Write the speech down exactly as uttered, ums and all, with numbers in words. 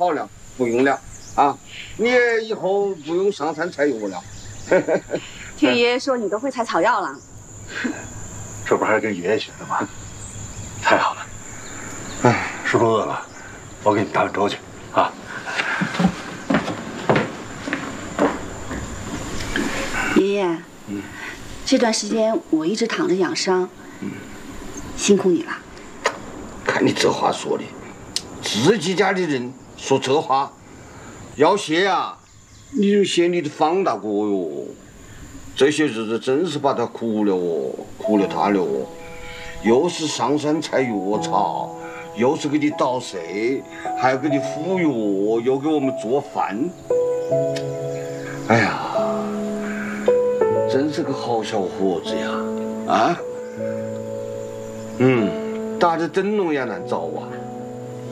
好了，不用了啊！你以后不用上山采药了。 听爷爷说你都会采草药了， 这不还是跟爷爷学的吗？太好了！哎，是不是饿了？我给你打碗粥去啊。 爷爷，嗯，这段时间我一直躺着养伤，嗯，辛苦你了。 看你这话说的，自己家的人说这话，要谢啊！你就谢你的方大哥哟。这些日子真是把他苦了哦，苦了他了哦。又是上山采药草，又是给你捣碎，还要给你敷药，又给我们做饭。哎呀，真是个好小伙子呀！啊，嗯，打着灯笼也难找啊。